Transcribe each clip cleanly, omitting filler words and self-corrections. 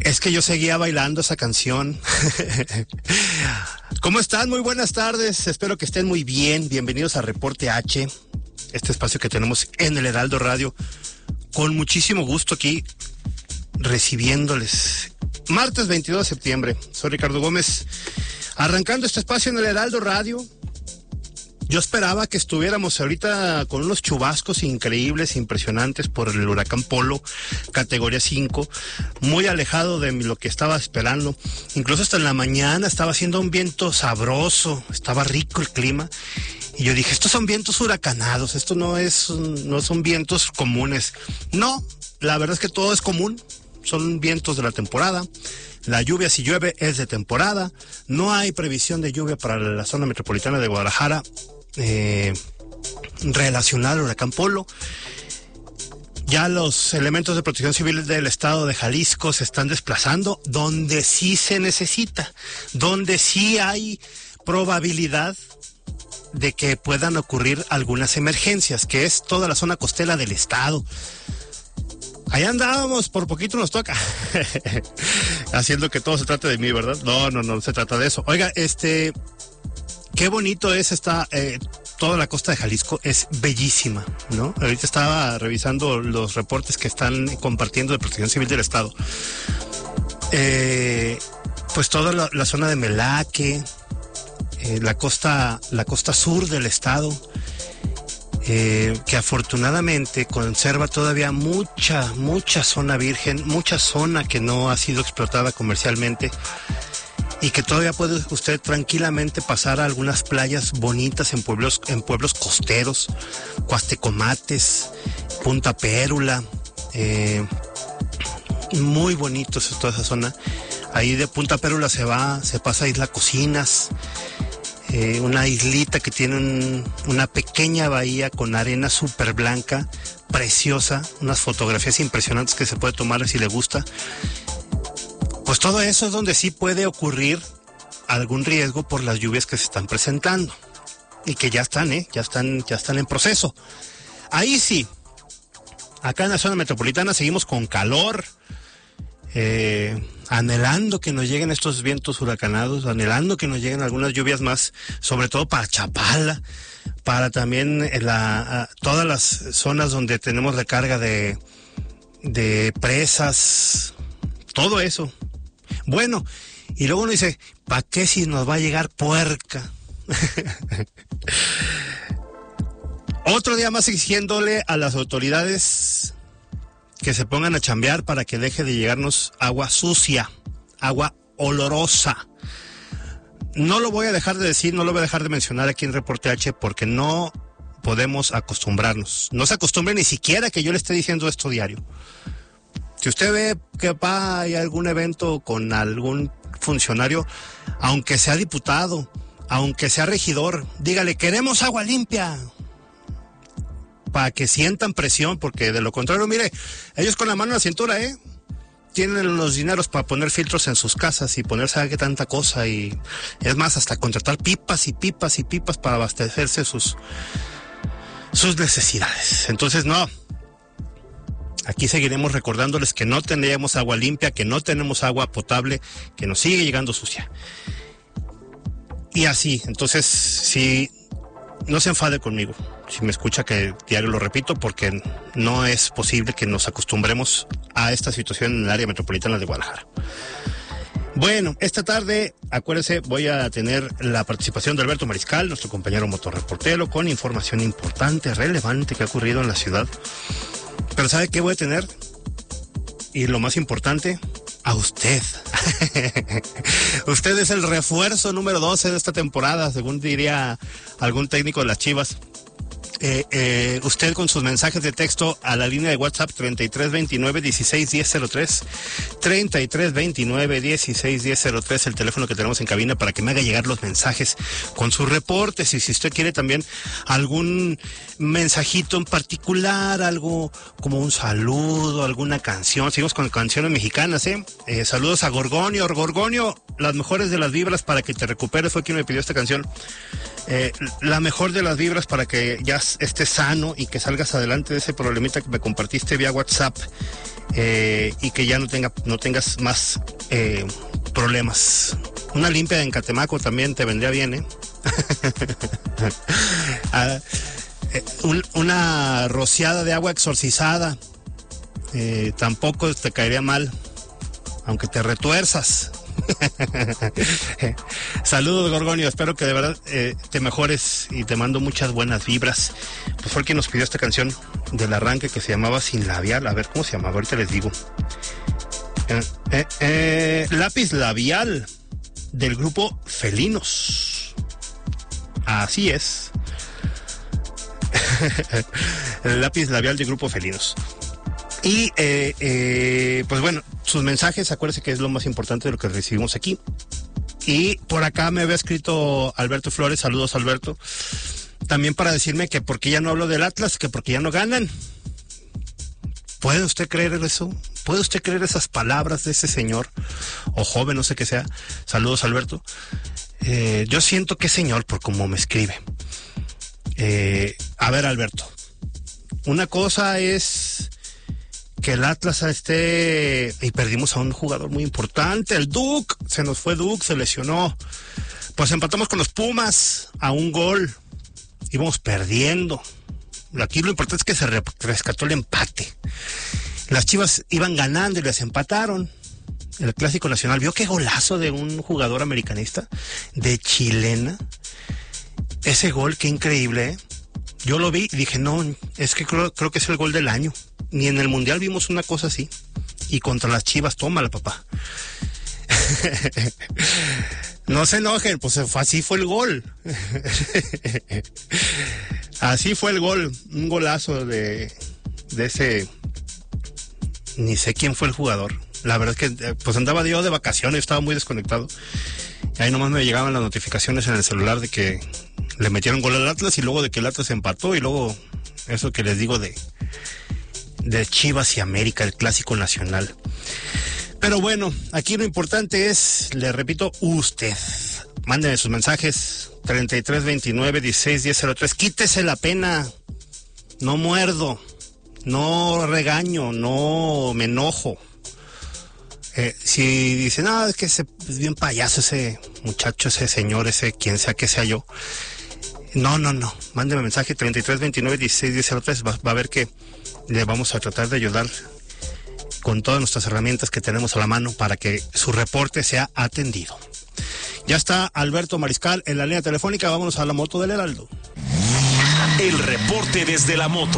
Es que yo seguía bailando esa canción. ¿Cómo están? Muy buenas tardes. Espero que estén muy bien. Bienvenidos a Reporte H, este espacio que tenemos en el Heraldo Radio. Con muchísimo gusto aquí recibiéndoles. Martes 22 de septiembre. Soy Ricardo Gómez. Arrancando este espacio en el Heraldo Radio. Yo esperaba que estuviéramos ahorita con unos chubascos increíbles, impresionantes por el huracán Polo, categoría 5, muy alejado de lo que estaba esperando. Incluso hasta en la mañana estaba haciendo un viento sabroso, estaba rico el clima. Y yo dije, estos son vientos huracanados, esto no son vientos comunes. No, la verdad es que todo es común, son vientos de la temporada. La lluvia, si llueve, es de temporada. No hay previsión de lluvia para la zona metropolitana de Guadalajara relacionada al huracán Polo. Ya los elementos de protección civil del estado de Jalisco se están desplazando donde sí se necesita, donde sí hay probabilidad de que puedan ocurrir algunas emergencias, que es toda la zona costera del estado. Allá andábamos, por poquito nos toca. Haciendo que todo se trate de mí, ¿verdad? No se trata de eso. Oiga, qué bonito es toda la costa de Jalisco, es bellísima, ¿no? Ahorita estaba revisando los reportes que están compartiendo de Protección Civil del Estado. Pues toda la zona de Melaque, la costa sur del estado, que afortunadamente conserva todavía mucha zona virgen, mucha zona que no ha sido explotada comercialmente y que todavía puede usted tranquilamente pasar a algunas playas bonitas en pueblos costeros, Cuastecomates, Punta Pérula, muy bonitos toda esa zona. Ahí de Punta Pérula se pasa a Isla Cocinas, una islita que tiene una pequeña bahía con arena súper blanca, preciosa, unas fotografías impresionantes que se puede tomar si le gusta. Pues todo eso es donde sí puede ocurrir algún riesgo por las lluvias que se están presentando y que ya están en proceso. Ahí sí, acá en la zona metropolitana seguimos con calor, anhelando que nos lleguen estos vientos huracanados, anhelando que nos lleguen algunas lluvias más, sobre todo para Chapala, para también todas las zonas donde tenemos recarga de presas, todo eso. Bueno, y luego uno dice, ¿para qué si nos va a llegar puerca? Otro día más exigiéndole a las autoridades que se pongan a chambear para que deje de llegarnos agua sucia, agua olorosa. No lo voy a dejar de decir, no lo voy a dejar de mencionar aquí en Reporte H porque no podemos acostumbrarnos. No se acostumbre ni siquiera que yo le esté diciendo esto diario. Si usted ve que hay algún evento con algún funcionario, aunque sea diputado, aunque sea regidor, dígale, queremos agua limpia, para que sientan presión, porque de lo contrario, mire, ellos con la mano en la cintura, tienen los dineros para poner filtros en sus casas y ponerse a qué tanta cosa, y es más, hasta contratar pipas y pipas y pipas para abastecerse sus necesidades. Entonces, no. Aquí seguiremos recordándoles que no tenemos agua limpia, que no tenemos agua potable, que nos sigue llegando sucia. Y así, entonces, si no se enfade conmigo, si me escucha que diario lo repito, porque no es posible que nos acostumbremos a esta situación en el área metropolitana de Guadalajara. Bueno, esta tarde, acuérdense, voy a tener la participación de Alberto Mariscal, nuestro compañero motorreportero, con información importante, relevante que ha ocurrido en la ciudad. Pero ¿sabe qué voy a tener? Y lo más importante, a usted. Usted es el refuerzo número 12 de esta temporada, según diría algún técnico de las Chivas. Usted con sus mensajes de texto a la línea de WhatsApp 3329-161003, 3329-161003, el teléfono que tenemos en cabina para que me haga llegar los mensajes con sus reportes. Y si usted quiere también algún mensajito en particular, algo como un saludo, alguna canción, seguimos con canciones mexicanas, saludos a Gorgonio. Gorgonio, las mejores de las vibras para que te recuperes, fue quien me pidió esta canción. La mejor de las vibras para que ya estés sano y que salgas adelante de ese problemita que me compartiste vía WhatsApp. y que ya no tengas más problemas. Una limpia en Catemaco también te vendría bien, ¿eh? Una rociada de agua exorcizada tampoco te caería mal, aunque te retuerzas. Saludos, Gorgonio, espero que de verdad te mejores y te mando muchas buenas vibras. Pues fue el que nos pidió esta canción del arranque que se llamaba Sin Labial. A ver cómo se llamaba, ahorita les digo. Lápiz Labial, del grupo Felinos. Así es. El Lápiz Labial del grupo Felinos. Y pues bueno, sus mensajes, acuérdense que es lo más importante de lo que recibimos aquí. Y por acá me había escrito Alberto Flores, saludos Alberto, también para decirme que porque ya no hablo del Atlas, que porque ya no ganan. ¿Puede usted creer eso? ¿Puede usted creer esas palabras de ese señor o joven, no sé qué sea? Saludos Alberto. Yo siento que señor por cómo me escribe. A ver, Alberto, una cosa es que el Atlas y perdimos a un jugador muy importante, el Duke, se nos fue Duke, se lesionó. Pues empatamos con los Pumas a un gol, íbamos perdiendo. Aquí lo importante es que se rescató el empate. Las Chivas iban ganando y les empataron. El Clásico Nacional, ¿vio qué golazo de un jugador americanista de chilena? Ese gol, qué increíble, ¿eh? Yo lo vi y dije, no, es que creo que es el gol del año. Ni en el Mundial vimos una cosa así. Y contra las Chivas, tómala, papá. No se enojen, pues así fue el gol. Así fue el gol. Un golazo de ese... Ni sé quién fue el jugador. La verdad es que pues andaba yo de vacaciones, estaba muy desconectado. Ahí nomás me llegaban las notificaciones en el celular de que le metieron gol al Atlas y luego de que el Atlas empató y luego eso que les digo de Chivas y América, el Clásico Nacional. Pero bueno, aquí lo importante es, le repito, usted. Mándenme sus mensajes 3329-161003. Quítese la pena. No muerdo, no regaño, no me enojo. Si dicen, no, es que es bien payaso ese muchacho, ese señor, ese quien sea que sea yo. No. Mándeme mensaje 3329-161003. Va a ver que le vamos a tratar de ayudar con todas nuestras herramientas que tenemos a la mano para que su reporte sea atendido. Ya está Alberto Mariscal en la línea telefónica. Vámonos a la moto del Heraldo. El reporte desde la moto.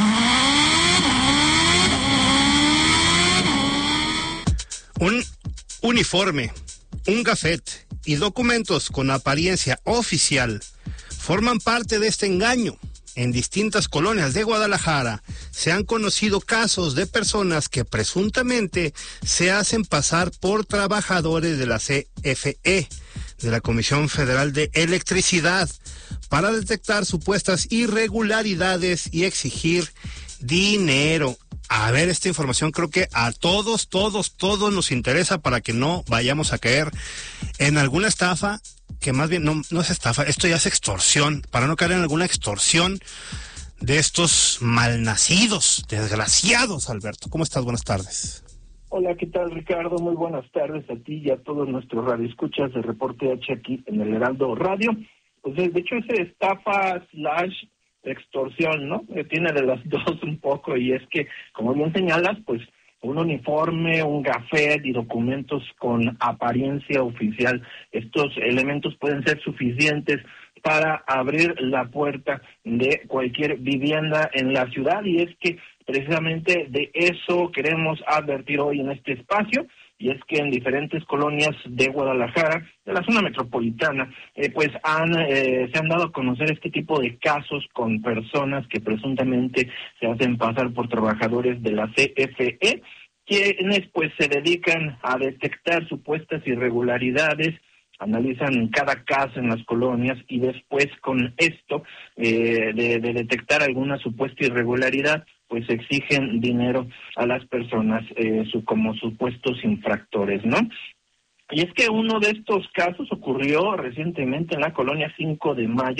Un uniforme, un gafet y documentos con apariencia oficial forman parte de este engaño. En distintas colonias de Guadalajara se han conocido casos de personas que presuntamente se hacen pasar por trabajadores de la CFE, de la Comisión Federal de Electricidad, para detectar supuestas irregularidades y exigir dinero. A ver, esta información creo que a todos nos interesa para que no vayamos a caer en alguna estafa, que más bien no es estafa, esto ya es extorsión, para no caer en alguna extorsión de estos malnacidos, desgraciados. Alberto, ¿cómo estás? Buenas tardes. Hola, ¿qué tal, Ricardo? Muy buenas tardes a ti y a todos nuestros radioescuchas de Reporte H aquí en el Heraldo Radio. Pues de hecho es estafa / extorsión, ¿no? Tiene de las dos un poco, y es que, como bien señalas, pues un uniforme, un gafet y documentos con apariencia oficial, estos elementos pueden ser suficientes para abrir la puerta de cualquier vivienda en la ciudad, y es que precisamente de eso queremos advertir hoy en este espacio. Y es que en diferentes colonias de Guadalajara, de la zona metropolitana, pues se han dado a conocer este tipo de casos con personas que presuntamente se hacen pasar por trabajadores de la CFE, quienes pues se dedican a detectar supuestas irregularidades, analizan cada casa en las colonias y después con esto de detectar alguna supuesta irregularidad, pues exigen dinero a las personas como supuestos infractores, ¿no? Y es que uno de estos casos ocurrió recientemente en la colonia 5 de Mayo,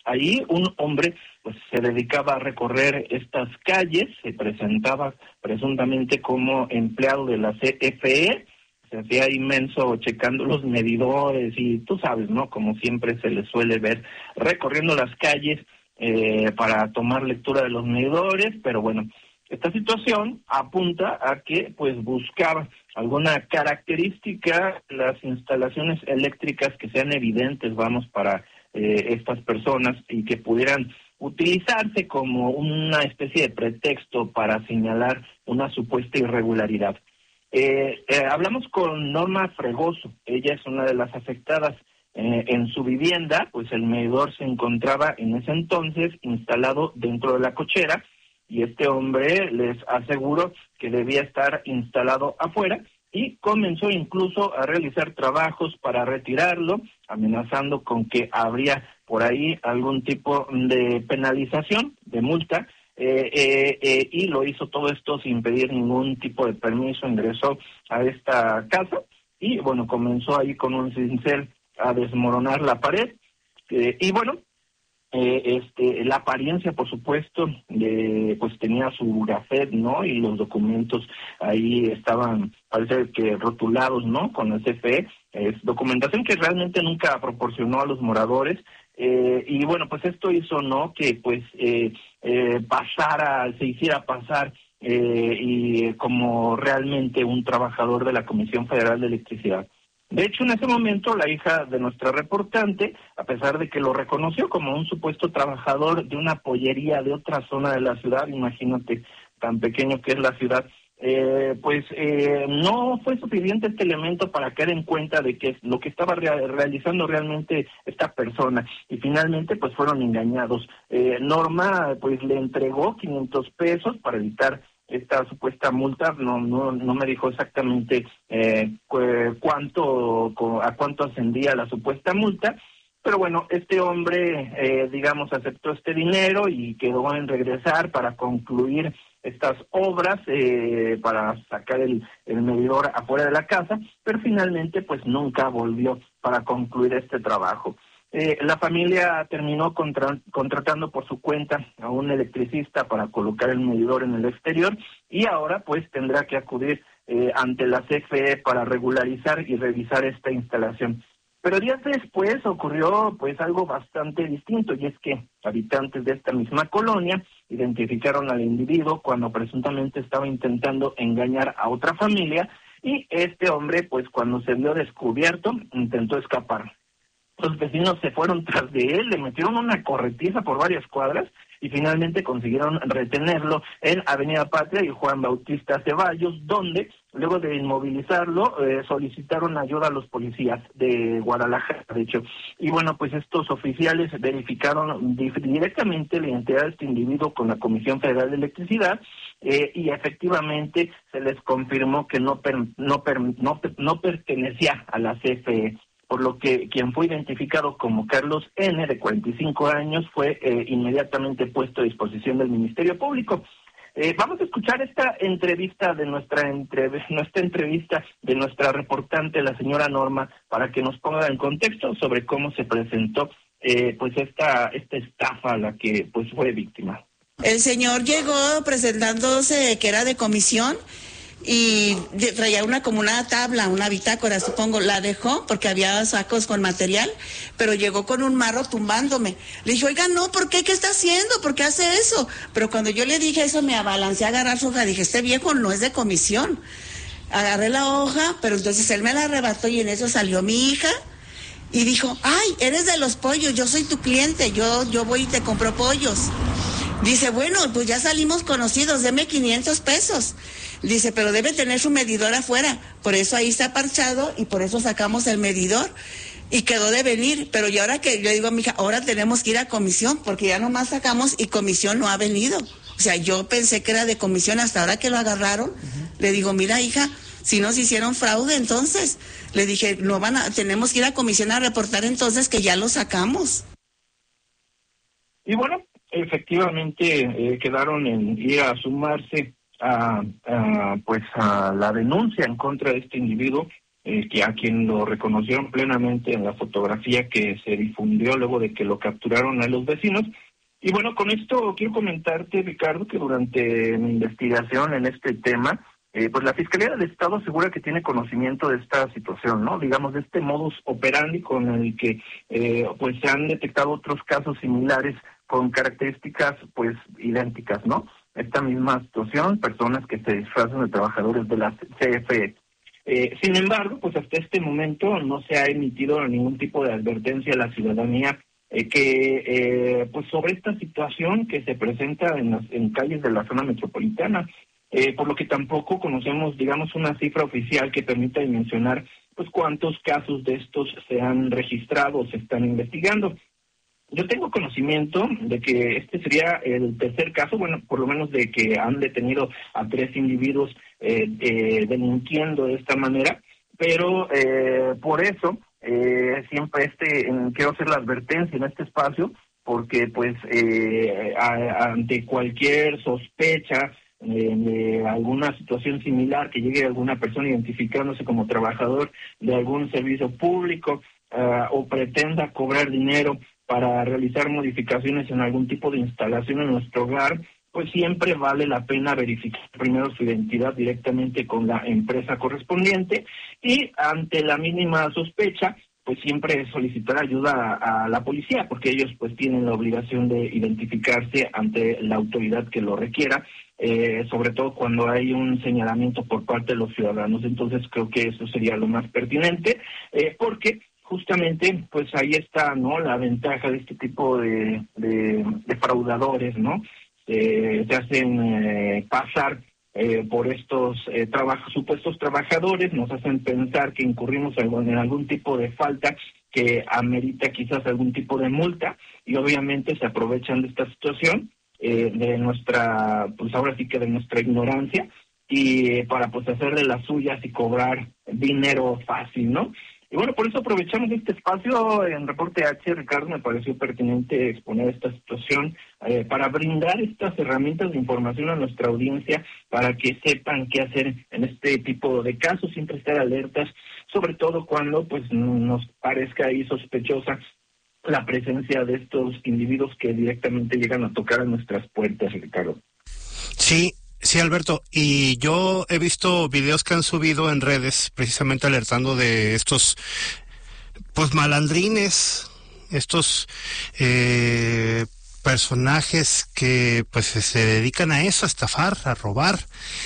Ahí un hombre pues se dedicaba a recorrer estas calles, se presentaba presuntamente como empleado de la CFE, se hacía inmenso checando los medidores y tú sabes, ¿no? Como siempre se le suele ver recorriendo las calles para tomar lectura de los medidores, pero bueno, esta situación apunta a que pues buscaba alguna característica, las instalaciones eléctricas que sean evidentes, vamos, para estas personas y que pudieran utilizarse como una especie de pretexto para señalar una supuesta irregularidad. Hablamos con Norma Fregoso, ella es una de las afectadas. En su vivienda, pues el medidor se encontraba en ese entonces instalado dentro de la cochera y este hombre les aseguró que debía estar instalado afuera y comenzó incluso a realizar trabajos para retirarlo, amenazando con que habría por ahí algún tipo de penalización, de multa, y lo hizo todo esto sin pedir ningún tipo de permiso, ingresó a esta casa y bueno, comenzó ahí con un cincel a desmoronar la pared, y bueno, la apariencia, por supuesto, pues tenía su gafet, ¿no? Y los documentos ahí estaban, parece que rotulados, ¿no? Con el CFE, documentación que realmente nunca proporcionó a los moradores, y bueno, pues esto hizo, ¿no? Que pues se hiciera pasar y como realmente un trabajador de la Comisión Federal de Electricidad. De hecho, en ese momento, la hija de nuestra reportante, a pesar de que lo reconoció como un supuesto trabajador de una pollería de otra zona de la ciudad, imagínate tan pequeño que es la ciudad, no fue suficiente este elemento para caer en cuenta de que lo que estaba realizando realmente esta persona, y finalmente pues fueron engañados. Norma pues le entregó 500 pesos para evitar esta supuesta multa, no me dijo exactamente a cuánto ascendía la supuesta multa, pero bueno, este hombre, aceptó este dinero y quedó en regresar para concluir estas obras, para sacar el medidor afuera de la casa, pero finalmente pues nunca volvió para concluir este trabajo. La familia terminó contratando por su cuenta a un electricista para colocar el medidor en el exterior y ahora pues tendrá que acudir ante la CFE para regularizar y revisar esta instalación. Pero días después ocurrió pues algo bastante distinto, y es que habitantes de esta misma colonia identificaron al individuo cuando presuntamente estaba intentando engañar a otra familia, y este hombre pues cuando se vio descubierto intentó escapar. Los vecinos se fueron tras de él, le metieron una corretiza por varias cuadras y finalmente consiguieron retenerlo en Avenida Patria y Juan Bautista Ceballos, donde luego de inmovilizarlo solicitaron ayuda a los policías de Guadalajara, de hecho. Y bueno, pues estos oficiales verificaron directamente la identidad de este individuo con la Comisión Federal de Electricidad, y efectivamente se les confirmó que no pertenecía a la CFE. Por lo que quien fue identificado como Carlos N., de 45 años, fue inmediatamente puesto a disposición del Ministerio Público. Vamos a escuchar esta entrevista de nuestra entrevista de nuestra reportante, la señora Norma, para que nos ponga en contexto sobre cómo se presentó pues esta estafa a la que pues fue víctima. El señor llegó presentándose que era de comisión y traía una tabla, una bitácora, supongo. La dejó porque había sacos con material, pero llegó con un marro tumbándome. Le dije, oiga, no, ¿por qué? ¿Qué está haciendo? ¿Por qué hace eso? Pero cuando yo le dije eso, me abalancé a agarrar su hoja. Dije, este viejo no es de comisión. Agarré la hoja, pero entonces él me la arrebató y en eso salió mi hija y dijo, ay, eres de los pollos, yo soy tu cliente, yo voy y te compro pollos. Dice, bueno, pues ya salimos conocidos, deme 500 pesos. Dice, pero debe tener su medidor afuera. Por eso ahí está parchado y por eso sacamos el medidor. Y quedó de venir. Pero y ahora que yo digo a mi hija, ahora tenemos que ir a comisión, porque ya nomás sacamos y comisión no ha venido. O sea, yo pensé que era de comisión hasta ahora que lo agarraron. Le digo, mira, hija, si nos hicieron fraude, entonces. Le dije, tenemos que ir a comisión a reportar entonces que ya lo sacamos. Y bueno, efectivamente quedaron en ir a sumarse a la denuncia en contra de este individuo, que a quien lo reconocieron plenamente en la fotografía que se difundió luego de que lo capturaron a los vecinos. Y bueno, con esto quiero comentarte, Ricardo, que durante mi investigación en este tema, pues la Fiscalía del Estado asegura que tiene conocimiento de esta situación, ¿no? Digamos, de este modus operandi con el que pues se han detectado otros casos similares con características pues idénticas, ¿no? Esta misma situación, personas que se disfrazan de trabajadores de la CFE. Sin embargo, pues hasta este momento no se ha emitido ningún tipo de advertencia a la ciudadanía pues sobre esta situación que se presenta en calles de la zona metropolitana, por lo que tampoco conocemos, digamos, una cifra oficial que permita dimensionar pues cuántos casos de estos se han registrado o se están investigando. Yo tengo conocimiento de que este sería el tercer caso, bueno, por lo menos de que han detenido a 3 individuos delinquiendo de esta manera, pero por eso siempre quiero hacer la advertencia en este espacio, porque pues ante cualquier sospecha de alguna situación similar, que llegue alguna persona identificándose como trabajador de algún servicio público o pretenda cobrar dinero para realizar modificaciones en algún tipo de instalación en nuestro hogar, pues siempre vale la pena verificar primero su identidad directamente con la empresa correspondiente y ante la mínima sospecha, pues siempre solicitar ayuda a la policía, porque ellos pues tienen la obligación de identificarse ante la autoridad que lo requiera, sobre todo cuando hay un señalamiento por parte de los ciudadanos. Entonces creo que eso sería lo más pertinente, porque justamente pues ahí está, ¿no?, la ventaja de este tipo de fraudadores, ¿no? Se hacen pasar por estos supuestos trabajadores, nos hacen pensar que incurrimos en algún tipo de falta que amerita quizás algún tipo de multa, y obviamente se aprovechan de esta situación, de nuestra, pues ahora sí que de nuestra ignorancia, y para pues hacer de las suyas y cobrar dinero fácil, ¿no? Y bueno, por eso aprovechamos este espacio en Reporte H, Ricardo. Me pareció pertinente exponer esta situación para brindar estas herramientas de información a nuestra audiencia para que sepan qué hacer en este tipo de casos, siempre estar alertas, sobre todo cuando pues nos parezca ahí sospechosa la presencia de estos individuos que directamente llegan a tocar a nuestras puertas, Ricardo. Sí, Alberto, y yo he visto videos que han subido en redes precisamente alertando de estos pues malandrines, estos personajes que pues se dedican a eso, a estafar, a robar,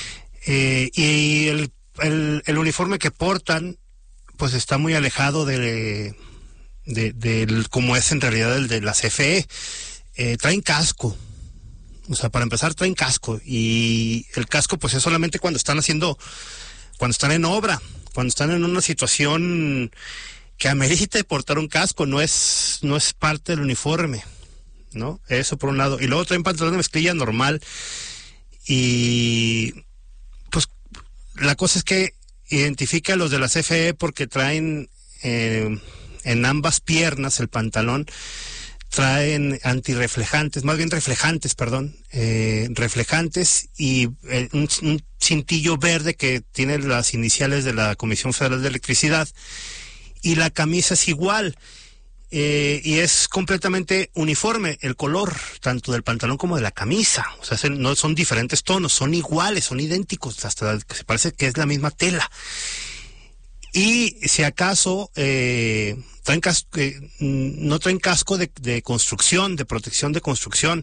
y el uniforme que portan pues está muy alejado del como es en realidad el de la CFE. Traen casco. O sea, para empezar traen casco, y el casco pues es solamente cuando están en obra, cuando están en una situación que amerite portar un casco, no es parte del uniforme, ¿no? Eso por un lado. Y luego traen pantalón de mezclilla normal, y pues la cosa es que identifica a los de la CFE porque traen en ambas piernas el pantalón, traen reflejantes y un cintillo verde que tiene las iniciales de la Comisión Federal de Electricidad, y la camisa es igual, y es completamente uniforme el color tanto del pantalón como de la camisa. O sea, no son diferentes tonos, son iguales, son idénticos, hasta que se parece que es la misma tela. Y si acaso no traen casco de construcción, de protección de construcción,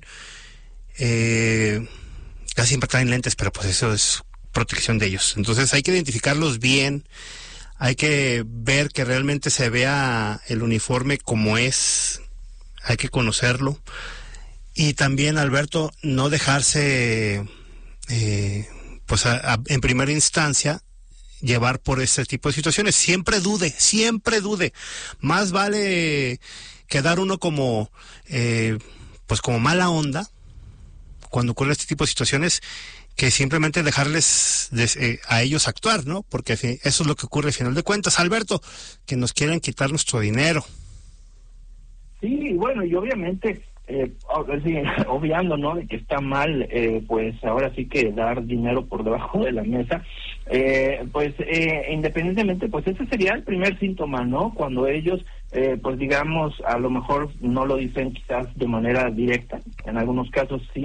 casi siempre traen lentes, pero pues eso es protección de ellos. Entonces hay que identificarlos bien, hay que ver que realmente se vea el uniforme como es, hay que conocerlo. Y también, Alberto, no dejarse pues en primera instancia llevar por este tipo de situaciones. Siempre dude. Más vale quedar uno como pues como mala onda cuando ocurre este tipo de situaciones, que simplemente dejarles a ellos actuar, ¿no? Porque eso es lo que ocurre al final de cuentas, Alberto, que nos quieren quitar nuestro dinero. Sí, bueno, y obviamente obviando, ¿no?, de que está mal, pues ahora sí que dar dinero por debajo de la mesa, Independientemente, pues ese sería el primer síntoma, ¿no? Cuando ellos, pues digamos, a lo mejor no lo dicen quizás de manera directa, en algunos casos sí,